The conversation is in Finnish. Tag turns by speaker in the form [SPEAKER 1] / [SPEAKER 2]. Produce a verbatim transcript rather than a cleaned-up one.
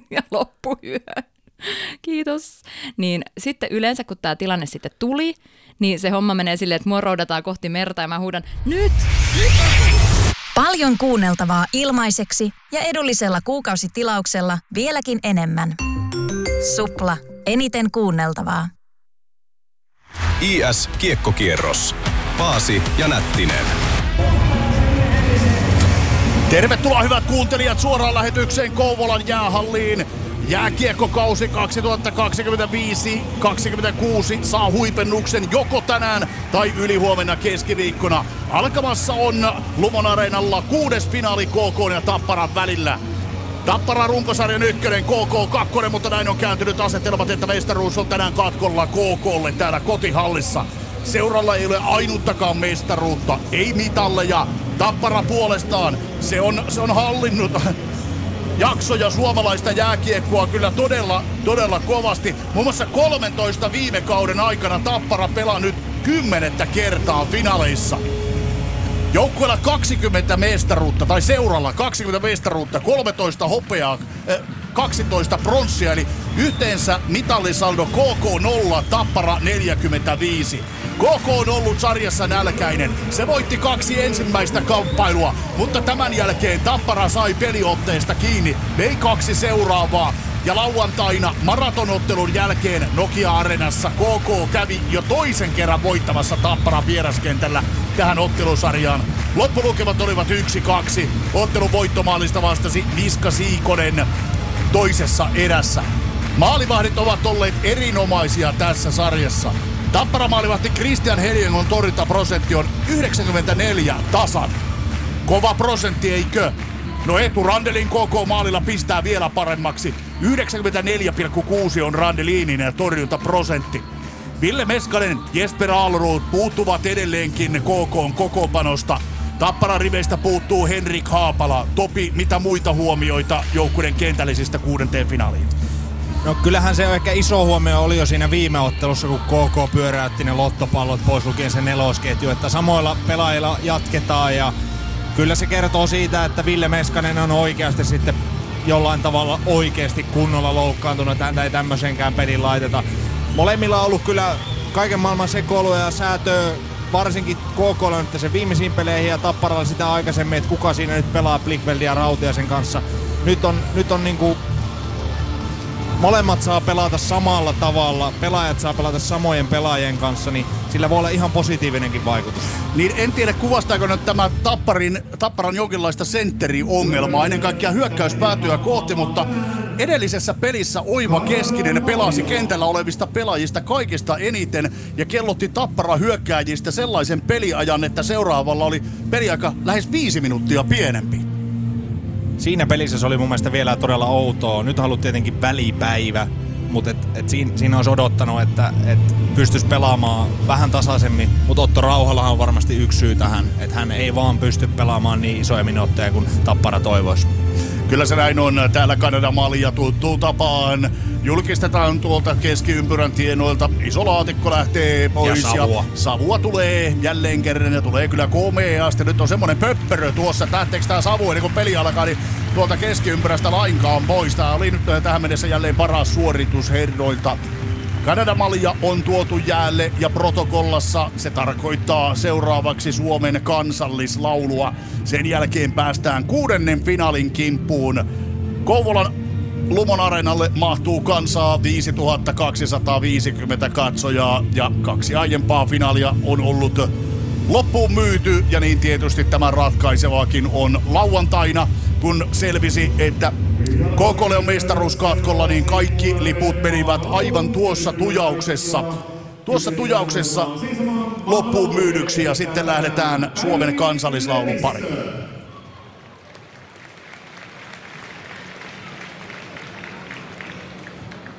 [SPEAKER 1] ja loppuyö. Kiitos. Niin sitten yleensä, kun tämä tilanne sitten tuli, niin se homma menee silleen, että mua roudataan kohti merta ja mä huudan, nyt!
[SPEAKER 2] Paljon kuunneltavaa ilmaiseksi ja edullisella kuukausitilauksella vieläkin enemmän. Supla. Eniten kuunneltavaa.
[SPEAKER 3] I S Kiekkokierros. Paasi ja Nättinen.
[SPEAKER 4] Tervetuloa hyvät kuuntelijat suoraan lähetykseen Kouvolan jäähalliin. Jääkiekkokausi kaksituhattakaksikymmentäviisi kaksikymmentäkuusi saa huipennuksen joko tänään tai ylihuomenna keskiviikkona. Alkamassa on Lumon Areenalla kuudes finaali K K ja Tapparan välillä. Tappara runkosarjan ykkönen, K K kakkonen, mutta näin on kääntynyt asetelmat, että mestaruus on tänään katkolla K K:lle täällä kotihallissa. Seuralla ei ole ainuttakaan mestaruutta, ei mitalleja. Tappara puolestaan, se on, se on hallinnut jaksoja suomalaista jääkiekkoa kyllä todella, todella kovasti. Muun muassa kolmentoista viime kauden aikana Tappara pelaa nyt kymmenettä kertaa finaaleissa. Joukkueella kaksikymmentä mestaruutta, tai seuralla kaksikymmentä mestaruutta, kolmetoista hopeaa, kaksitoista pronssia, eli yhteensä mitallisaldo K K nolla, Tappara neljäkymmentäviisi. K K on ollut sarjassa nälkäinen. Se voitti kaksi ensimmäistä kamppailua, mutta tämän jälkeen Tappara sai peliotteesta kiinni, vei kaksi seuraavaa. Ja lauantaina maratonottelun jälkeen Nokia-areenassa K K kävi jo toisen kerran voittamassa Tapparan vieraskentällä tähän ottelusarjaan. Loppulukemat olivat yksi kaksi. Ottelun voittomaalista vastasi Miska Siikonen toisessa erässä. Maalivahdit ovat olleet erinomaisia tässä sarjassa. Tappara-maalivahti Christian Heliengon torjuntaprosentti on yhdeksänkymmentäneljä tasan. Kova prosentti, eikö? No Eetu Randelin K K-maalilla pistää vielä paremmaksi. yhdeksänkymmentäneljä pilkku kuusi on Randelinin torjuntaprosentti. Ville Meskanen, Jesper Alroth puuttuvat edelleenkin K K:n kokoonpanosta. Tapparan riveistä puuttuu Henrik Haapala. Topi, mitä muita huomioita joukkueiden kentällisistä kuudenteen finaaliin?
[SPEAKER 5] No kyllähän se ehkä iso huomio oli jo siinä viime ottelussa, kun K K pyöräytti ne lottopallot pois lukien se nelosketju, että samoilla pelaajilla jatketaan ja kyllä se kertoo siitä, että Ville Meskanen on oikeasti sitten jollain tavalla oikeasti kunnolla loukkaantunut, että häntä ei tämmöisenkään pelin laiteta. Molemmilla on ollut kyllä kaiken maailman sekoilua ja säätöä, varsinkin K K:lla nyt sen viimeisiin peleihin ja Tapparalla sitä aikaisemmin, että kuka siinä nyt pelaa Blickfeldin ja Rautiaisen kanssa. Nyt on, nyt on niinku molemmat saa pelata samalla tavalla, pelaajat saa pelata samojen pelaajien kanssa, niin sillä voi olla ihan positiivinenkin vaikutus.
[SPEAKER 4] Niin en tiedä kuvastaako nyt tämä Tapparin, Tapparan jonkinlaista sentteriongelmaa, ennen kaikkea hyökkäyspäätyä kohti, mutta edellisessä pelissä Oiva Keskinen pelasi kentällä olevista pelaajista kaikista eniten ja kellotti Tappara hyökkääjistä sellaisen peliajan, että seuraavalla oli peliaika lähes viisi minuuttia pienempi.
[SPEAKER 5] Siinä pelissä se oli mun mielestä vielä todella outoa. Nyt on ollut tietenkin välipäivä, mutta et, et siinä, siinä olisi odottanut, että et pystyisi pelaamaan vähän tasaisemmin. Mutta Otto Rauhalahan on varmasti yksi syy tähän, että hän ei vaan pysty pelaamaan niin isoja minuutteja kuin Tappara toivoisi.
[SPEAKER 4] Kyllä se näin on. Täällä Kanadan maalia tuttuun tapaan. Julkistetaan tuolta keskiympyrän tienoilta. Iso laatikko lähtee pois ja savua, ja savua tulee jälleen kerran ja tulee kyllä komeasti. Nyt on semmonen pöppörö tuossa. Lähteekö tää savu ennen kuin peli alkaa, niin tuolta keskiympyrästä lainkaan pois. Tää oli nyt tähän mennessä jälleen paras suoritus herroilta. Kanadan malja on tuotu jäälle ja protokollassa se tarkoittaa seuraavaksi Suomen kansallislaulua. Sen jälkeen päästään kuudennen finaalin kimppuun. Kouvolan Lumon areenalle mahtuu kansaa viisituhatta kaksisataaviisikymmentä katsojaa ja kaksi aiempaa finaalia on ollut loppuun myyty ja niin tietysti tämä ratkaisevaakin on lauantaina, kun selvisi, että K K:lle on mestaruuskatkolla, niin kaikki liput menivät aivan tuossa tujauksessa. Tuossa tujauksessa loppuun myydyksi ja sitten lähdetään Suomen kansallislaulun pariin.